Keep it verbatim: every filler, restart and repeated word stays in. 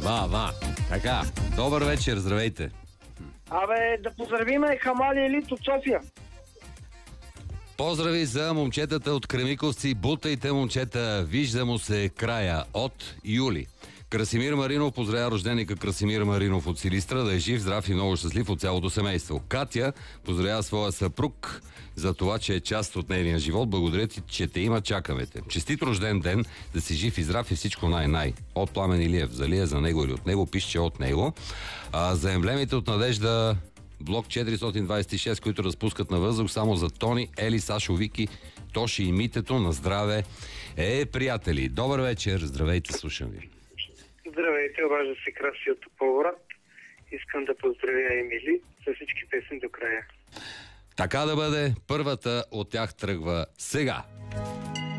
ва, ва. Така, добър вечер, здравейте. Абе, да поздравиме Хамали Елит от София. Поздрави за момчетата от Кремиковци. Бутайте, момчета, вижда му се края от юли. Красимир Маринов поздравя рожденика Красимир Маринов от Силистра, да е жив, здрав и много щастлив от цялото семейство. Катя поздравя своя съпруг за това, че е част от нейния живот. Благодаря ти, че те има, чакаме те. Честит рожден ден, да си жив и здрав и всичко най-най. От Пламен Илиев. Зали е за него или от него, пише, че от него. А, за емблемите от Надежда блок четиристотин двадесет и шест, които разпускат на въздух само за Тони, Ели, Сашо, Вики, Тоши и Митето. На здраве. Е, приятели, добър вечер, здравейте, слушам ви. Здравейте, обажда се Краси от Тополград. Искам да поздравя Емили за всички песни до края. Така да бъде, първата от тях тръгва сега.